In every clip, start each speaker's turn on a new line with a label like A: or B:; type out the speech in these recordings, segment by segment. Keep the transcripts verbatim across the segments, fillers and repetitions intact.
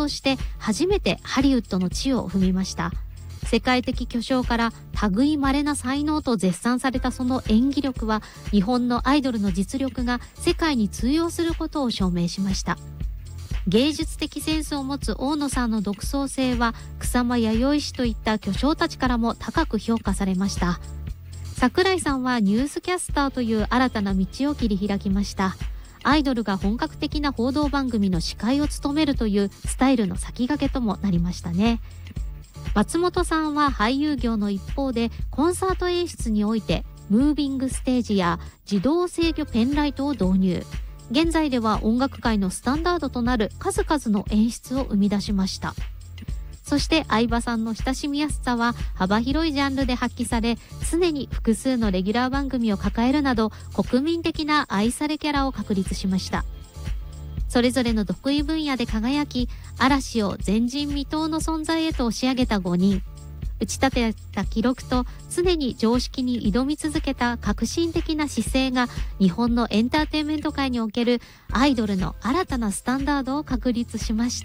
A: をして初めてハリウッドの地を踏みました。世界的巨匠から類い稀な才能と絶賛されたその演技力は、日本のアイドルの実力が世界に通用することを証明しました。芸術的センスを持つ大野さんの独創性は、草間彌生氏といった巨匠たちからも高く評価されました。桜井さんはニュースキャスターという新たな道を切り開きました。アイドルが本格的な報道番組の司会を務めるというスタイルの先駆けともなりましたね。松本さんは俳優業の一方で、コンサート演出においてムービングステージや自動制御ペンライトを導入。現在では音楽界のスタンダードとなる数々の演出を生み出しました。そして相葉さんの親しみやすさは幅広いジャンルで発揮され、常に複数のレギュラー番組を抱えるなど、国民的な愛されキャラを確立しました。それぞれの得意分野で輝き、嵐を前人未到の存在へと押し上げたごにん。打ち立てた記録と常に常識に挑み続けた革新的な姿勢が、日本のエンターテインメント界におけるアイドルの新たなスタンダードを確立しました。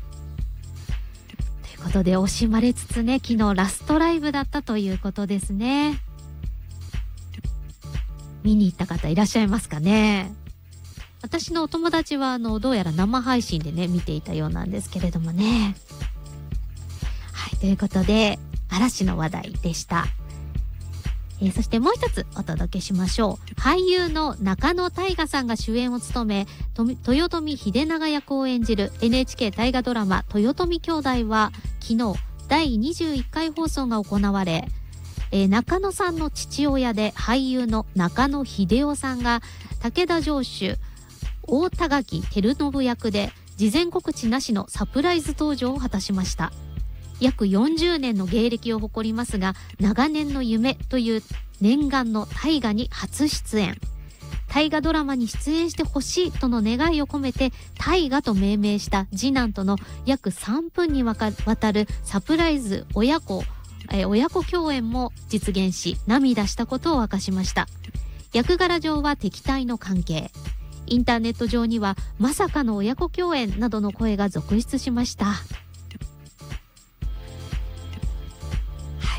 A: ということで、惜しまれつつね、昨日ラストライブだったということですね。見に行った方いらっしゃいますかね。私のお友達はあのどうやら生配信でね見ていたようなんですけれどもね。はい、ということで嵐の話題でした。えー、そしてもう一つお届けしましょう。俳優の中野大河さんが主演を務め、豊臣秀長役を演じる エヌエイチケー 大河ドラマ豊臣兄弟は昨日だいにじゅういっかい放送が行われ、えー、中野さんの父親で俳優の中野秀夫さんが武田城主大田垣照信役で事前告知なしのサプライズ登場を果たしました。約よんじゅうねんの芸歴を誇りますが、長年の夢という念願の大河に初出演。大河ドラマに出演してほしいとの願いを込めて大河と命名した次男との約さんぷんにわたるサプライズ親子、えー、親子共演も実現し、涙したことを明かしました。役柄上は敵対の関係。インターネット上にはまさかの親子共演などの声が続出しました。はい、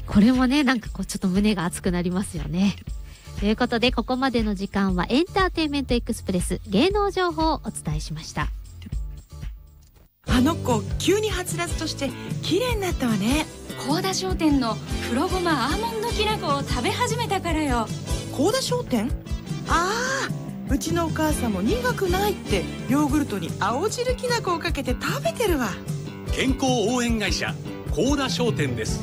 A: これもね、なんかこうちょっと胸が熱くなりますよね。ということで、ここまでの時間はエンターテインメントエクスプレス芸能情報をお伝えしました。
B: あの子急にはつらつとして綺麗になったわね。
C: 高田商店の黒ごまアーモンドきな粉を食べ始めたからよ。
B: 高田商店？ああ、うちのお母さんも苦くないってヨーグルトに青汁きな粉をかけて食べてるわ。
D: 健康応援会社高田商店です。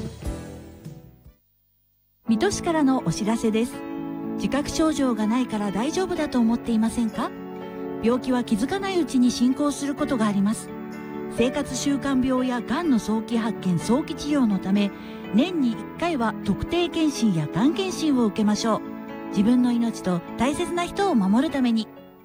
E: 水戸市からのお知らせです。自覚症状がないから大丈夫だと思っていませんか？病気は気づかないうちに進行することがあります。生活習慣病やがんの早期発見・早期治療のため、年にいっかいは特定健診やがん検診を受けましょう。自分の命と大切な人を守るために。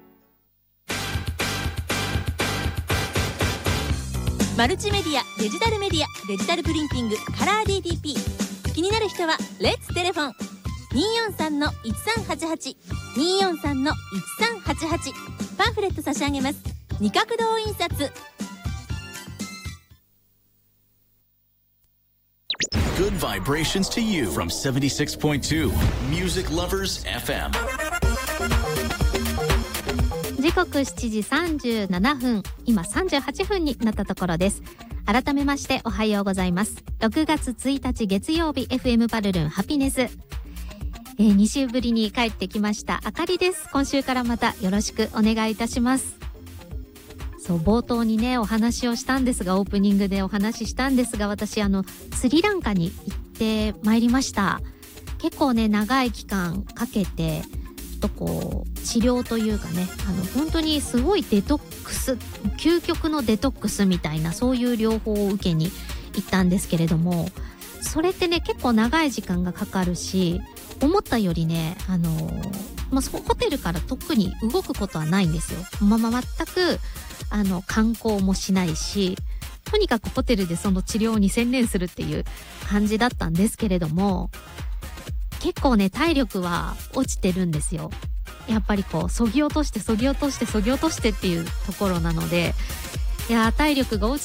F: マルチメディア、デジタルメディア、デジタルプリンティング、カラー ディーティーピー。 気になる人はレッツテレフォン にーよんさんのいちさんはちはち にーよんさんのいちさんはちはち。 パンフレット差し上げます。二角堂印刷。
G: Good vibrations to you from セブンティシックスポイントツー Music Lovers エフエム。
A: 時刻しちじさんじゅうななふん、今さんじゅうはっぷんになったところです。改めましておはようございます。ろくがつついたち月曜日、 エフエム パルルンハピネス、えー、に週ぶりに帰ってきましたあかりです。今週からまたよろしくお願いいたします。そう、冒頭にねお話をしたんですが、オープニングでお話ししたんですが、私あのスリランカに行ってまいりました。結構ね長い期間かけてちょっとこう治療というかね、あの本当にすごいデトックス、究極のデトックスみたいな、そういう療法を受けに行ったんですけれども、それってね結構長い時間がかかるし、思ったよりねあのまあ、ホテルから特に動くことはないんですよ。まま全くあの観光もしないし、とにかくホテルでその治療に専念するっていう感じだったんですけれども、結構ね体力は落ちてるんですよ。やっぱりこう削ぎ落として削ぎ落として削ぎ落としてっていうところなので、いや体力が落ち